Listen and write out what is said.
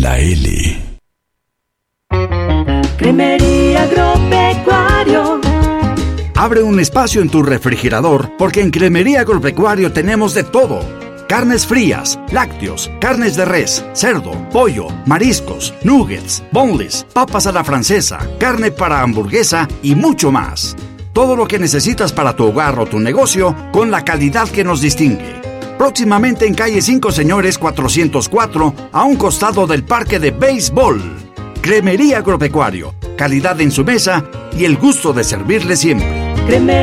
la L. Cremería Agropecuario. Abre un espacio en tu refrigerador porque en Cremería Agropecuario tenemos de todo. Carnes frías, lácteos, carnes de res, cerdo, pollo, mariscos, nuggets, boneless, papas a la francesa, carne para hamburguesa y mucho más. Todo lo que necesitas para tu hogar o tu negocio con la calidad que nos distingue. Próximamente en calle 5 Señores 404, a un costado del parque de béisbol. Cremería Agropecuario, calidad en su mesa y el gusto de servirle siempre.